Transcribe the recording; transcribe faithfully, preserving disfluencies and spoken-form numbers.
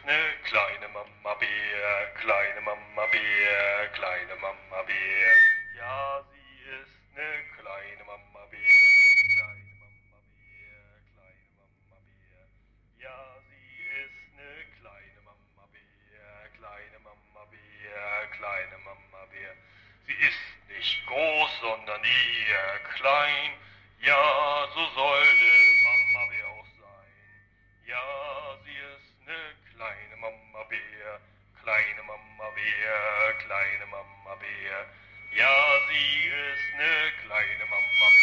ist ne kleine Mama Bär, kleine Mama Bär, kleine Mama Bär. Ja, sie ist ne kleine Mama Bär, kleine Mama Bär, kleine Mama Bär. Ja, sie ist ne kleine Mama Bär, kleine Mama Bär, kleine Mama Bär. Sie ist nicht groß, sondern eher klein. Ja, so sollte Mama Bär auch sein. Ja, sie ist ne kleine Mama Bär, kleine Mama Bär, kleine Mama Bär. Ja, sie ist ne kleine Mama Bär.